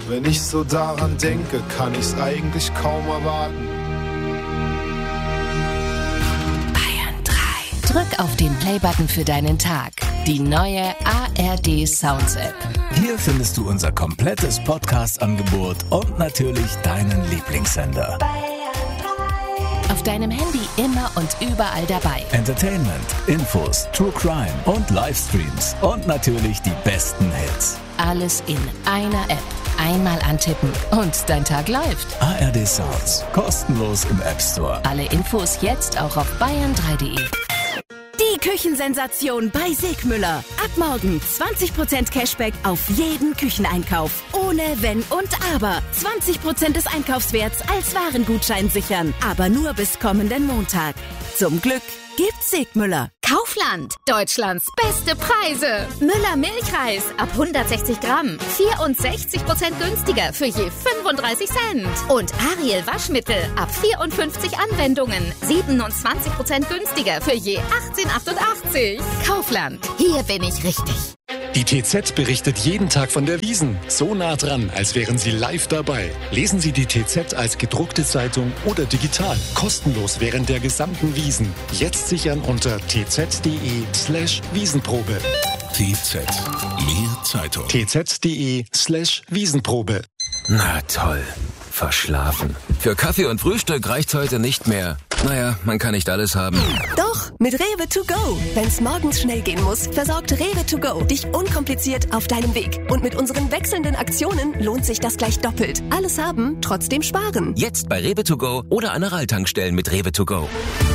Wenn ich so daran denke, kann ich's eigentlich kaum erwarten. Bayern 3. Drück auf den Playbutton für deinen Tag. Die neue ARD Sounds App. Hier findest du unser komplettes Podcast-Angebot und natürlich deinen Lieblingssender. Auf deinem Handy immer und überall dabei. Entertainment, Infos, True Crime und Livestreams und natürlich die besten Hits. Alles in einer App. Einmal antippen und dein Tag läuft. ARD Sounds. Kostenlos im App Store. Alle Infos jetzt auch auf bayern3.de. Die Küchensensation bei Sigmüller. Ab morgen 20% Cashback auf jeden Kücheneinkauf. Ohne Wenn und Aber. 20% des Einkaufswerts als Warengutschein sichern. Aber nur bis kommenden Montag. Zum Glück gibt's Sigmüller. Kaufland. Deutschlands beste Preise. Müller Milchreis ab 160 Gramm. 64% günstiger für je 35 Cent. Und Ariel Waschmittel ab 54 Anwendungen. 27% günstiger für je 18,88. Kaufland. Hier bin ich richtig. Die TZ berichtet jeden Tag von der Wiesn. So nah dran, als wären Sie live dabei. Lesen Sie die TZ als gedruckte Zeitung oder digital. Kostenlos während der gesamten Wiesn. Jetzt sichern unter tz.de/Wiesenprobe. TZ. Mehr Zeitung. tz.de/Wiesenprobe. Na toll. Verschlafen. Für Kaffee und Frühstück reicht's heute nicht mehr. Naja, man kann nicht alles haben. Doch, mit Rewe to go. Wenn's morgens schnell gehen muss, versorgt Rewe to go dich unkompliziert auf deinem Weg. Und mit unseren wechselnden Aktionen lohnt sich das gleich doppelt. Alles haben, trotzdem sparen. Jetzt bei Rewe to go oder an Aral-Tankstellen mit Rewe to go.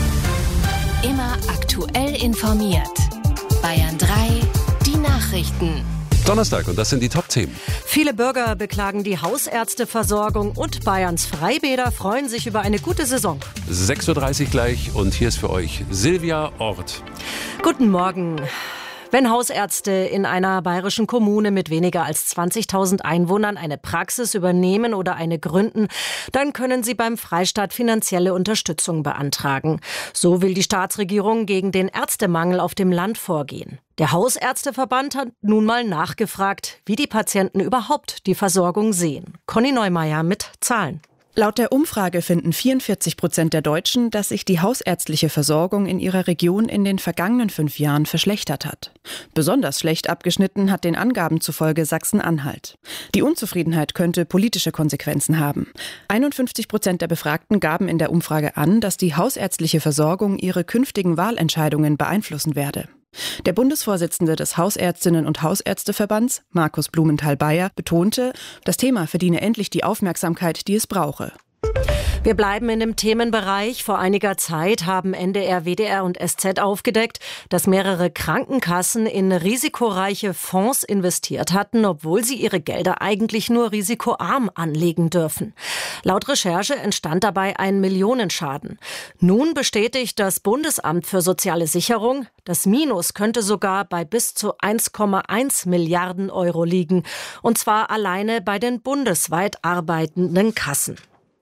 Immer aktuell informiert. Bayern 3, die Nachrichten. Donnerstag und das sind die Top-Themen. Viele Bürger beklagen die Hausärzteversorgung und Bayerns Freibäder freuen sich über eine gute Saison. 6.30 Uhr gleich und hier ist für euch Silvia Ort. Guten Morgen. Wenn Hausärzte in einer bayerischen Kommune mit weniger als 20.000 Einwohnern eine Praxis übernehmen oder eine gründen, dann können sie beim Freistaat finanzielle Unterstützung beantragen. So will die Staatsregierung gegen den Ärztemangel auf dem Land vorgehen. Der Hausärzteverband hat nun mal nachgefragt, wie die Patienten überhaupt die Versorgung sehen. Conny Neumeier mit Zahlen. Laut der Umfrage finden 44% der Deutschen, dass sich die hausärztliche Versorgung in ihrer Region in den vergangenen 5 Jahren verschlechtert hat. Besonders schlecht abgeschnitten hat den Angaben zufolge Sachsen-Anhalt. Die Unzufriedenheit könnte politische Konsequenzen haben. 51% der Befragten gaben in der Umfrage an, dass die hausärztliche Versorgung ihre künftigen Wahlentscheidungen beeinflussen werde. Der Bundesvorsitzende des Hausärztinnen- und Hausärzteverbands, Markus Blumenthal-Bayer, betonte, das Thema verdiene endlich die Aufmerksamkeit, die es brauche. Wir bleiben in dem Themenbereich. Vor einiger Zeit haben NDR, WDR und SZ aufgedeckt, dass mehrere Krankenkassen in risikoreiche Fonds investiert hatten, obwohl sie ihre Gelder eigentlich nur risikoarm anlegen dürfen. Laut Recherche entstand dabei ein Millionenschaden. Nun bestätigt das Bundesamt für soziale Sicherung, das Minus könnte sogar bei bis zu 1,1 Milliarden Euro liegen. Und zwar alleine bei den bundesweit arbeitenden Kassen.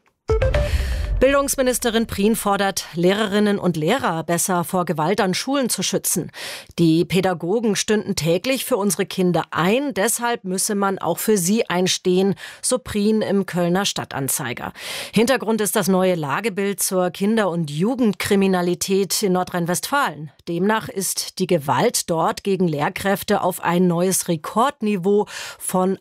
Bildungsministerin Prien fordert, Lehrerinnen und Lehrer besser vor Gewalt an Schulen zu schützen. Die Pädagogen stünden täglich für unsere Kinder ein, deshalb müsse man auch für sie einstehen, so Prien im Kölner Stadtanzeiger. Hintergrund ist das neue Lagebild zur Kinder- und Jugendkriminalität in Nordrhein-Westfalen. Demnach ist die Gewalt dort gegen Lehrkräfte auf ein neues Rekordniveau von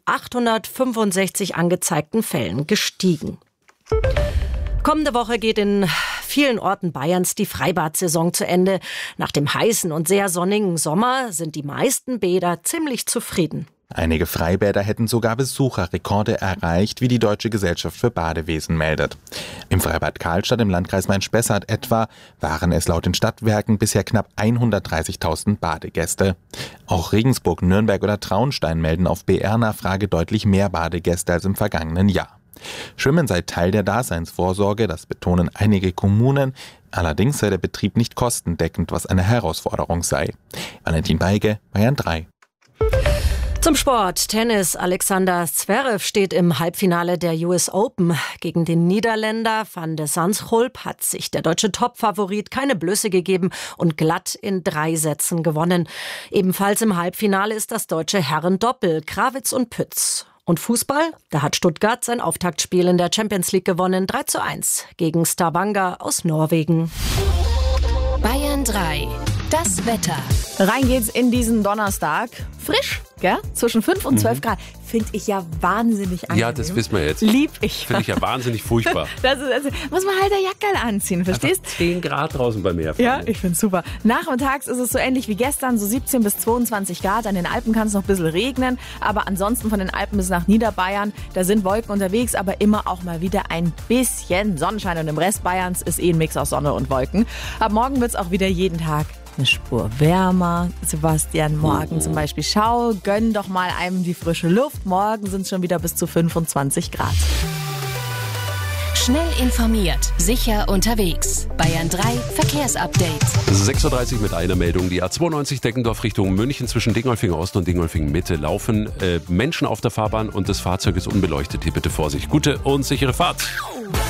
865 angezeigten Fällen gestiegen. Kommende Woche geht in vielen Orten Bayerns die Freibad-Saison zu Ende. Nach dem heißen und sehr sonnigen Sommer sind die meisten Bäder ziemlich zufrieden. Einige Freibäder hätten sogar Besucherrekorde erreicht, wie die Deutsche Gesellschaft für Badewesen meldet. Im Freibad Karlstadt im Landkreis Main-Spessart etwa waren es laut den Stadtwerken bisher knapp 130.000 Badegäste. Auch Regensburg, Nürnberg oder Traunstein melden auf BR-Nachfrage deutlich mehr Badegäste als im vergangenen Jahr. Schwimmen sei Teil der Daseinsvorsorge, das betonen einige Kommunen. Allerdings sei der Betrieb nicht kostendeckend, was eine Herausforderung sei. Valentin Beige, Bayern 3. Zum Sport. Tennis. Alexander Zverev steht im Halbfinale der US Open. Gegen den Niederländer Van de Zandschulp hat sich der deutsche Topfavorit keine Blöße gegeben und glatt in 3 Sätzen gewonnen. Ebenfalls im Halbfinale ist das deutsche Herrendoppel Krawitz und Pütz. Und Fußball? Da hat Stuttgart sein Auftaktspiel in der Champions League gewonnen, 3:1 gegen Stavanger aus Norwegen. Bayern 3. Das Wetter. Rein geht's in diesen Donnerstag. Frisch, gell? Zwischen 5 und 12 Grad. Finde ich ja wahnsinnig angenehm. Ja, das wissen wir jetzt. Lieb ich. Finde ich ja wahnsinnig furchtbar. Muss man halt der Jacke anziehen, verstehst? 10 Grad draußen bei mir. Ja, ich finde super. Nachmittags ist es so ähnlich wie gestern, so 17 bis 22 Grad. An den Alpen kann es noch ein bisschen regnen, aber ansonsten von den Alpen bis nach Niederbayern, da sind Wolken unterwegs, aber immer auch mal wieder ein bisschen Sonnenschein. Und im Rest Bayerns ist ein Mix aus Sonne und Wolken. Ab morgen wird es auch wieder jeden Tag eine Spur wärmer. Sebastian, morgen zum Beispiel. Schau, gönn doch mal einem die frische Luft. Morgen sind es schon wieder bis zu 25 Grad. Schnell informiert, sicher unterwegs. Bayern 3 Verkehrsupdate. Es ist 6:30 Uhr mit einer Meldung. Die A92 Deggendorf Richtung München zwischen Dingolfing Ost und Dingolfing Mitte laufen Menschen auf der Fahrbahn und das Fahrzeug ist unbeleuchtet. Hier bitte Vorsicht. Gute und sichere Fahrt.